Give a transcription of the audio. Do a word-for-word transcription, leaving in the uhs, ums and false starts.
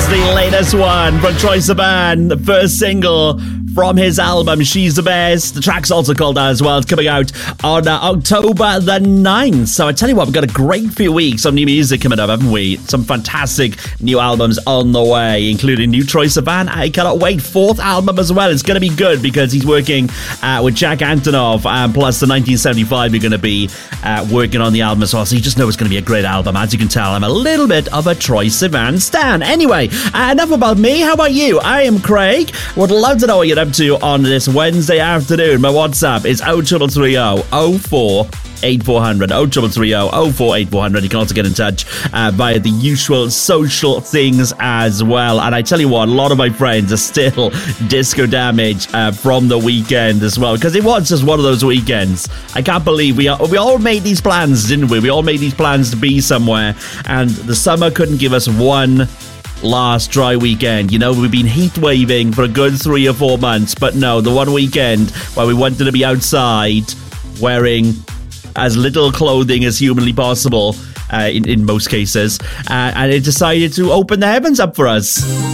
the latest one from Troye Sivan, the first single from his album She's the Best. The track's also called that as well. It's coming out on uh, October the ninth. So I tell you what, we've got a great few weeks of new music coming up, haven't we? Some fantastic new albums on the way, including new Troye Sivan. I cannot wait. Fourth album as well. It's going to be good because he's working uh, with Jack Antonoff, and plus the nineteen seventy-five are going to be uh, working on the album as well. So you just know it's going to be a great album. As you can tell, I'm a little bit of a Troye Sivan stan. Anyway, uh, enough about me. How about you? I am Craig. Would love to know what you're up to on this Wednesday afternoon. My WhatsApp is oh three three oh oh four eight four hundred. oh three three oh oh four eight four hundred. You can also get in touch uh, via the usual social things as well. And I tell you what, a lot of my friends are still disco damage uh, from the weekend as well, because it was just one of those weekends. I can't believe we all, we all made these plans, didn't we? We all made these plans to be somewhere, and the summer couldn't give us one last dry weekend. You know, we've been heat waving for a good three or four months, but no, the one weekend where we wanted to be outside wearing as little clothing as humanly possible uh, in, in most cases, uh, and it decided to open the heavens up for us.